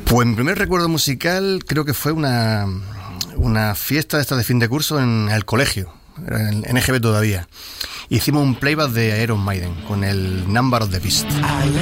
Pues mi primer recuerdo musical creo que fue una fiesta de fin de curso en el colegio, en NGB todavía. Hicimos un playback de Iron Maiden con el Number of the Beast.